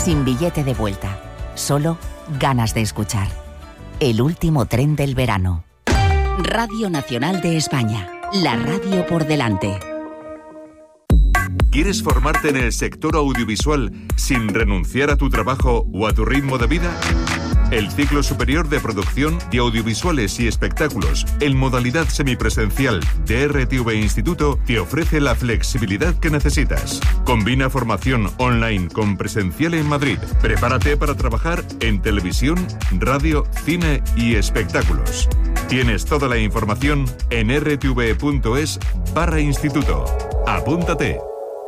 sin billete de vuelta, solo ganas de escuchar. El último tren del verano. Radio Nacional de España, la radio por delante. ¿Quieres formarte en el sector audiovisual sin renunciar a tu trabajo o a tu ritmo de vida? El ciclo superior de producción de audiovisuales y espectáculos en modalidad semipresencial de RTV Instituto te ofrece la flexibilidad que necesitas. Combina formación online con presencial en Madrid. Prepárate para trabajar en televisión, radio, cine y espectáculos. Tienes toda la información en rtv.es/instituto. Apúntate.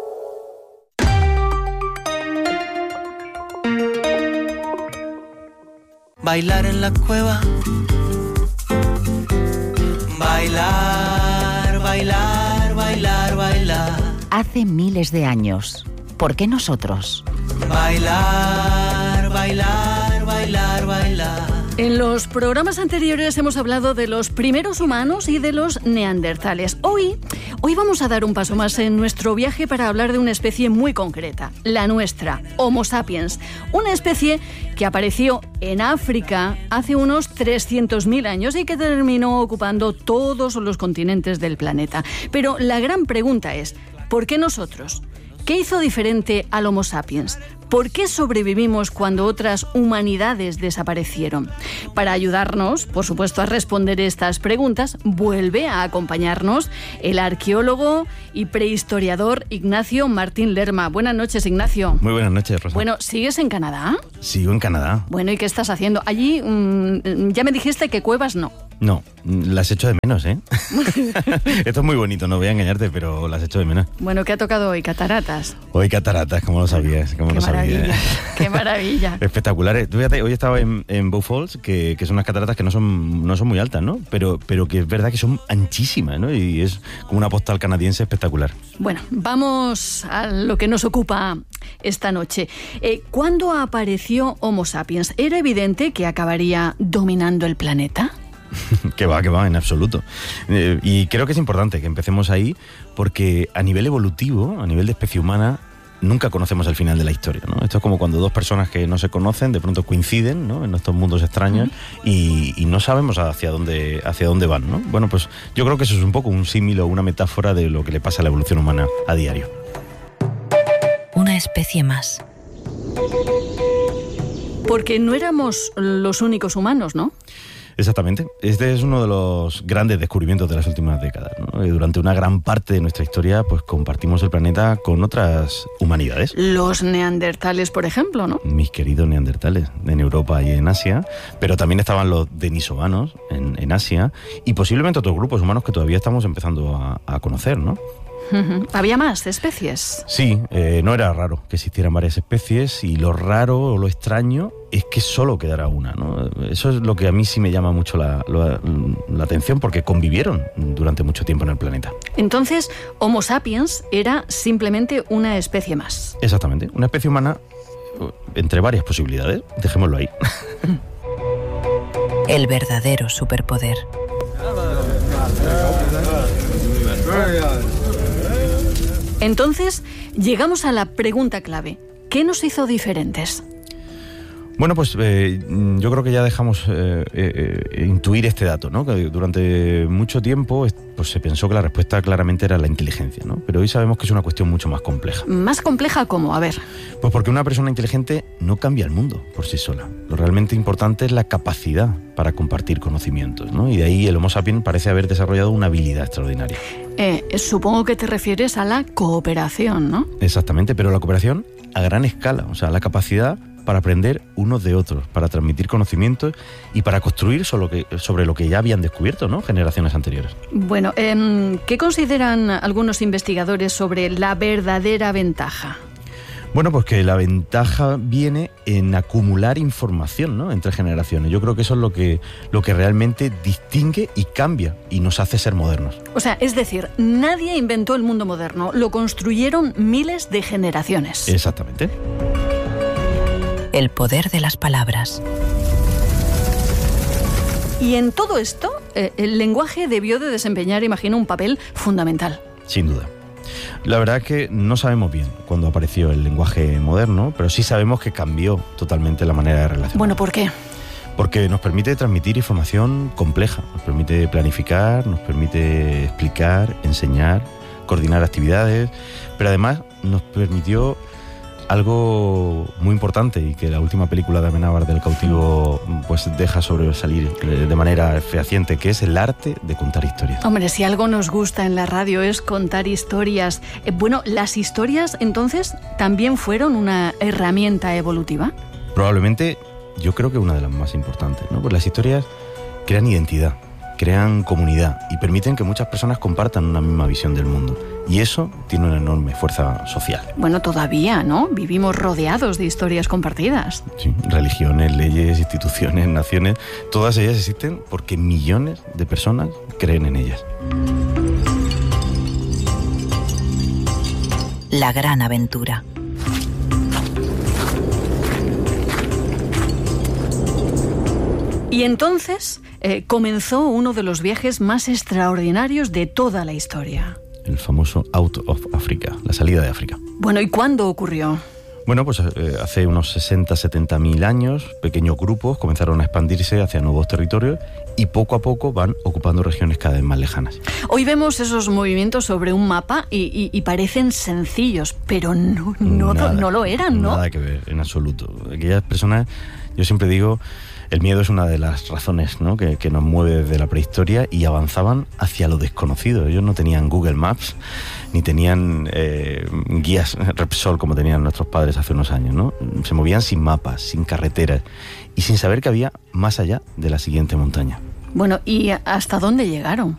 Bailar en la cueva, bailar, bailar, bailar, bailar. Hace miles de años, ¿por qué nosotros? Bailar, bailar, bailar, bailar. En los programas anteriores hemos hablado de los primeros humanos y de los neandertales. Hoy vamos a dar un paso más en nuestro viaje para hablar de una especie muy concreta, la nuestra, Homo sapiens, una especie que apareció en África hace unos 300.000 años y que terminó ocupando todos los continentes del planeta. Pero la gran pregunta es, ¿por qué nosotros? ¿Qué hizo diferente al Homo sapiens? ¿Por qué sobrevivimos cuando otras humanidades desaparecieron? Para ayudarnos, por supuesto, a responder estas preguntas, vuelve a acompañarnos el arqueólogo y prehistoriador Ignacio Martín Lerma. Buenas noches, Ignacio. Muy buenas noches, Rosa. Bueno, ¿sigues en Canadá? Sigo en Canadá. Bueno, ¿y qué estás haciendo? Allí ya me dijiste que cuevas no. No, las echo de menos, ¿eh? Esto es muy bonito, no voy a engañarte, pero las echo de menos. Bueno, ¿qué ha tocado hoy? ¿Cataratas? Hoy cataratas, ¿cómo lo sabías? ¿Cómo lo sabías? ¡Qué maravilla! Espectaculares. Fíjate, hoy estaba en Bow Falls, que son unas cataratas que no son muy altas, ¿no? Pero que es verdad que son anchísimas, ¿no? Y es como una postal canadiense espectacular. Bueno, vamos a lo que nos ocupa esta noche. ¿Cuándo apareció Homo sapiens? ¿Era evidente que acabaría dominando el planeta? Que va, en absoluto. Y creo que es importante que empecemos ahí porque a nivel evolutivo, a nivel de especie humana, nunca conocemos el final de la historia, ¿no? Esto es como cuando dos personas que no se conocen de pronto coinciden, ¿no? En estos mundos extraños y no sabemos hacia dónde van, ¿no? Bueno, pues yo creo que eso es un poco un símil o una metáfora de lo que le pasa a la evolución humana a diario. Una especie más. Porque no éramos los únicos humanos, ¿no? Exactamente. Este es uno de los grandes descubrimientos de las últimas décadas, ¿no? Durante una gran parte de nuestra historia, pues compartimos el planeta con otras humanidades. Los neandertales, por ejemplo, ¿no? Mis queridos neandertales, en Europa y en Asia, pero también estaban los denisovanos en Asia y posiblemente otros grupos humanos que todavía estamos empezando a conocer, ¿no? ¿Había más especies? Sí, no era raro que existieran varias especies y lo raro o lo extraño es que solo quedara una, ¿no? Eso es lo que a mí sí me llama mucho la atención porque convivieron durante mucho tiempo en el planeta. Entonces, Homo sapiens era simplemente una especie más. Exactamente, una especie humana entre varias posibilidades, dejémoslo ahí. El verdadero superpoder. Entonces, llegamos a la pregunta clave. ¿Qué nos hizo diferentes? Bueno, pues yo creo que ya dejamos intuir este dato, ¿no? Que durante mucho tiempo pues, se pensó que la respuesta claramente era la inteligencia, ¿no? Pero hoy sabemos que es una cuestión mucho más compleja. ¿Más compleja cómo? A ver. Pues porque una persona inteligente no cambia el mundo por sí sola. Lo realmente importante es la capacidad para compartir conocimientos, ¿no? Y de ahí el Homo sapiens parece haber desarrollado una habilidad extraordinaria. Supongo que te refieres a la cooperación, ¿no? Exactamente, pero la cooperación a gran escala, o sea, la capacidad para aprender unos de otros, para transmitir conocimientos y para construir sobre lo que ya habían descubierto, ¿no? Generaciones anteriores. Bueno, ¿qué consideran algunos investigadores sobre la verdadera ventaja? Bueno, pues que la ventaja viene en acumular información, ¿no? Entre generaciones. Yo creo que eso es lo que realmente distingue y cambia y nos hace ser modernos. O sea, es decir, nadie inventó el mundo moderno, lo construyeron miles de generaciones. Exactamente. El poder de las palabras. Y en todo esto, el lenguaje debió de desempeñar, imagino, un papel fundamental. Sin duda. La verdad es que no sabemos bien cuándo apareció el lenguaje moderno, pero sí sabemos que cambió totalmente la manera de relacionar. Bueno, ¿por qué? Porque nos permite transmitir información compleja, nos permite planificar, nos permite explicar, enseñar, coordinar actividades, pero además nos permitió algo muy importante y que la última película de Amenábar del cautivo pues deja sobresalir de manera fehaciente, que es el arte de contar historias. Hombre, si algo nos gusta en la radio es contar historias. Bueno, ¿las historias entonces también fueron una herramienta evolutiva? Probablemente, yo creo que una de las más importantes, ¿no? Pues las historias crean identidad, crean comunidad y permiten que muchas personas compartan una misma visión del mundo. Y eso tiene una enorme fuerza social. Bueno, todavía, ¿no? Vivimos rodeados de historias compartidas. Sí, religiones, leyes, instituciones, naciones, todas ellas existen porque millones de personas creen en ellas. La gran aventura. Y entonces comenzó uno de los viajes más extraordinarios de toda la historia. El famoso Out of Africa, la salida de África. Bueno, ¿y cuándo ocurrió? Bueno, pues hace unos 60-70.000 años, pequeños grupos comenzaron a expandirse hacia nuevos territorios y poco a poco van ocupando regiones cada vez más lejanas. Hoy vemos esos movimientos sobre un mapa y parecen sencillos, pero no lo eran, ¿no? Nada que ver, en absoluto. Aquellas personas, yo siempre digo, el miedo es una de las razones, ¿no?, que nos mueve desde la prehistoria, y avanzaban hacia lo desconocido. Ellos no tenían Google Maps, ni tenían guías Repsol como tenían nuestros padres hace unos años, ¿no? Se movían sin mapas, sin carreteras y sin saber que había más allá de la siguiente montaña. Bueno, ¿y hasta dónde llegaron?